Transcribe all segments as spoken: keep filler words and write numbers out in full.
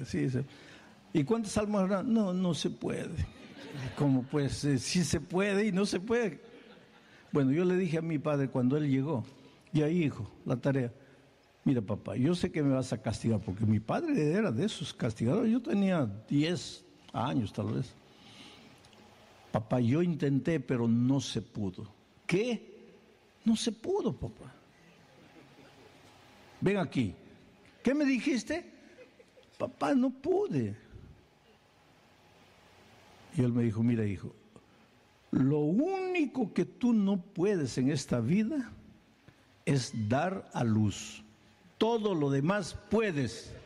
puede, sí. Se... ¿Y cuántas almas habrá? No, no se puede. ¿Cómo pues? Eh, sí se puede y no se puede. Bueno, yo le dije a mi padre cuando él llegó, ya hijo, la tarea. Mira papá, yo sé que me vas a castigar, porque mi padre era de esos castigadores. Yo tenía diez años tal vez. Papá, yo intenté, pero no se pudo. ¿Qué? No se pudo, papá. Ven aquí. ¿Qué me dijiste? Papá, no pude. Y él me dijo, mira hijo, lo único que tú no puedes en esta vida es dar a luz. Todo lo demás puedes.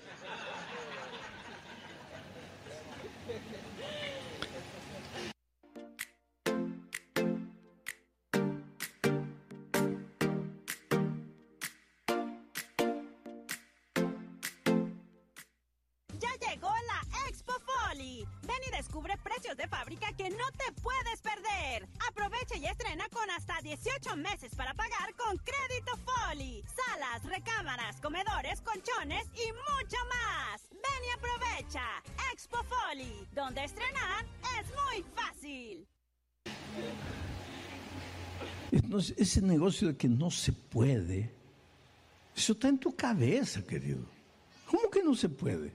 Ven y descubre precios de fábrica que no te puedes perder. Aprovecha y estrena con hasta dieciocho meses para pagar con crédito Foli. Salas, recámaras, comedores, colchones y mucho más. Ven y aprovecha. Expo Foli, donde estrenar es muy fácil. Entonces, ese negocio de que no se puede, eso está en tu cabeza, querido. ¿Cómo que no se puede?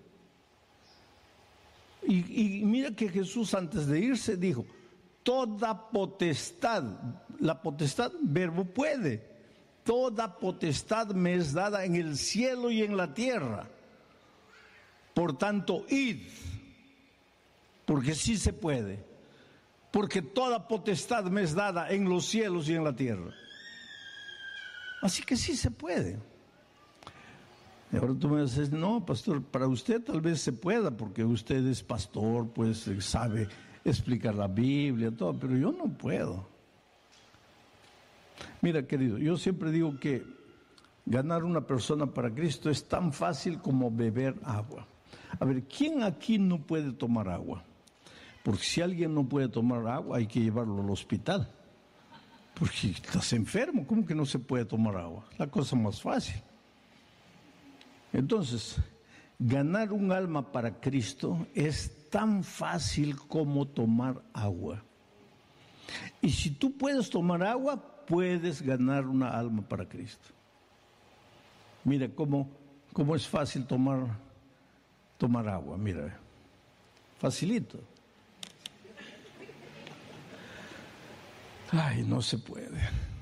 Y, y mira que Jesús antes de irse dijo, toda potestad, la potestad, verbo puede, toda potestad me es dada en el cielo y en la tierra. Por tanto, id, porque sí se puede, porque toda potestad me es dada en los cielos y en la tierra. Así que sí se puede. Y ahora tú me dices, no, pastor, para usted tal vez se pueda, porque usted es pastor, pues sabe explicar la Biblia, todo, pero yo no puedo. Mira, querido, yo siempre digo que ganar una persona para Cristo es tan fácil como beber agua. A ver, ¿quién aquí no puede tomar agua? Porque si alguien no puede tomar agua, hay que llevarlo al hospital. Porque estás enfermo, ¿cómo que no se puede tomar agua? La cosa más fácil. Entonces, ganar un alma para Cristo es tan fácil como tomar agua. Y si tú puedes tomar agua, puedes ganar una alma para Cristo. Mira cómo, cómo es fácil tomar, tomar agua, mira, facilito. Ay, no se puede.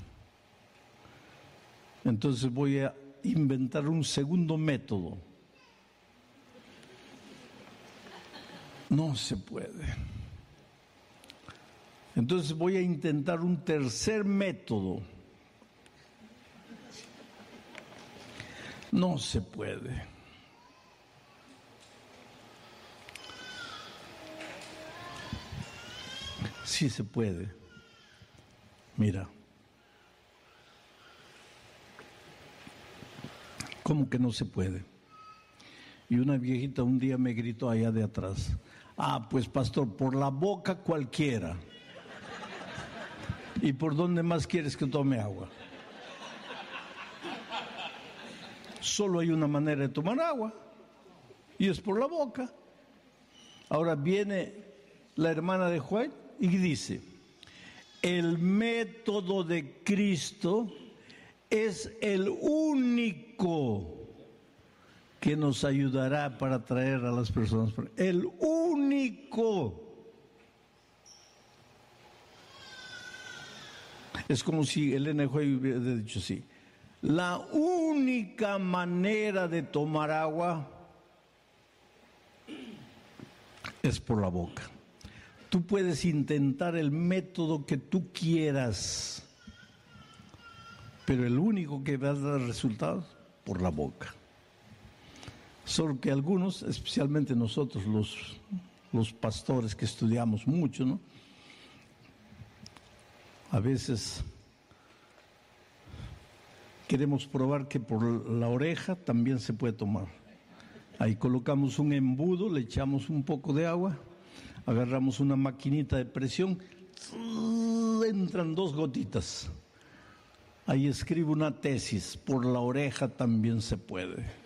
Entonces voy a inventar un segundo método. No se puede. Entonces voy a intentar un tercer método. No se puede. Sí se puede. Mira. ¿Cómo que no se puede? Y una viejita un día me gritó allá de atrás, ah, pues pastor, por la boca cualquiera. ¿Y por dónde más quieres que tome agua? Solo hay una manera de tomar agua, y es por la boca. Ahora viene la hermana de Juan y dice, el método de Cristo es el único que nos ayudará para traer a las personas. El único. Es como si Elena White hubiera dicho así, la única manera de tomar agua es por la boca. Tú puedes intentar el método que tú quieras, pero el único que va a dar resultados, por la boca. Solo que algunos, especialmente nosotros, los, los pastores que estudiamos mucho, ¿no? A veces queremos probar que por la oreja también se puede tomar. Ahí colocamos un embudo, le echamos un poco de agua, agarramos una maquinita de presión, entran dos gotitas. Ahí escribo una tesis, por la oreja también se puede.